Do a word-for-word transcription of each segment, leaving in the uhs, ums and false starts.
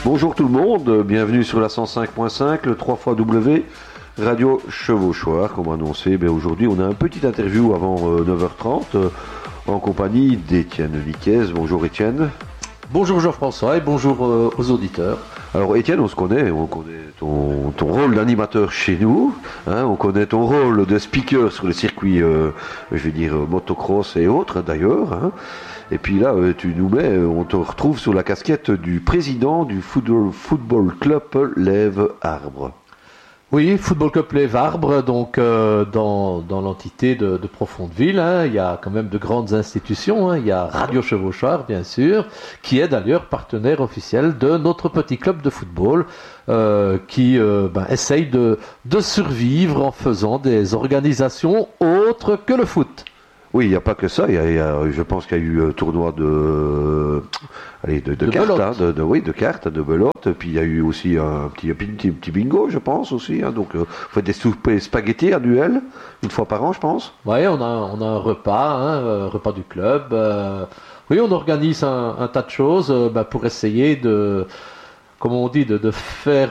Bonjour tout le monde, bienvenue sur la cent cinq point cinq, le trois fois W, Radio Chevauchoir, comme annoncé. Ben aujourd'hui, on a un petit interview avant euh, neuf heures trente euh, en compagnie d'Étienne Niquez. Bonjour Étienne. Bonjour Jean-François et bonjour euh, aux auditeurs. Alors Étienne, on se connaît, on connaît ton, ton rôle d'animateur chez nous, hein, on connaît ton rôle de speaker sur les circuits, euh, je vais dire motocross et autres d'ailleurs. Hein. Et puis là, tu nous mets, on te retrouve sur la casquette du président du Football, football Club Lève Arbre. Oui, Football Club Lève Arbre, donc euh, dans, dans l'entité de, de Profondeville, hein, il y a quand même de grandes institutions. Hein, il y a Radio Chevauchoir, bien sûr, qui est d'ailleurs partenaire officiel de notre petit club de football, euh, qui euh, ben, essaye de, de survivre en faisant des organisations autres que le foot. Oui, il n'y a pas que ça. Il y a, il y a, je pense qu'il y a eu un tournoi de, allez, de, de, de cartes, hein, de, de, oui, de cartes, de belote. Puis il y a eu aussi un petit, un petit, petit bingo, je pense aussi. Hein, donc, euh, vous faites des soupers spaghettis annuels, une fois par an, je pense. Oui, on a, on a un repas, hein, un repas du club. Euh, oui, on organise un, un tas de choses euh, bah, pour essayer de, comme on dit, de, de faire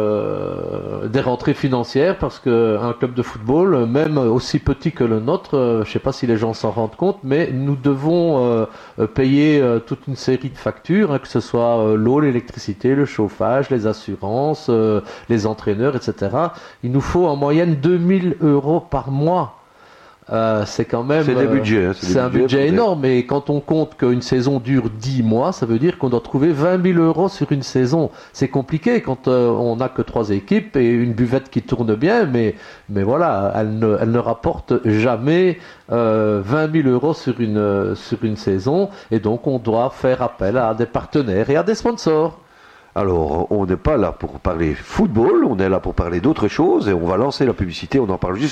euh, des rentrées financières, parce qu'un club de football, même aussi petit que le nôtre, euh, je ne sais pas si les gens s'en rendent compte, mais nous devons euh, payer euh, toute une série de factures, hein, que ce soit euh, l'eau, l'électricité, le chauffage, les assurances, euh, les entraîneurs, et cetera. Il nous faut en moyenne deux mille euros par mois. Euh, c'est quand même c'est des budgets, hein, c'est, c'est un budget, budget énorme, et quand on compte qu'une saison dure dix mois, ça veut dire qu'on doit trouver vingt mille euros sur une saison. C'est compliqué quand euh, on n'a que trois équipes et une buvette qui tourne bien, mais, mais voilà, elle ne, elle ne rapporte jamais euh, vingt mille euros sur une, sur une saison, et donc on doit faire appel à des partenaires et à des sponsors. Alors, on n'est pas là pour parler football, on est là pour parler d'autres choses, et on va lancer la publicité, on en parle juste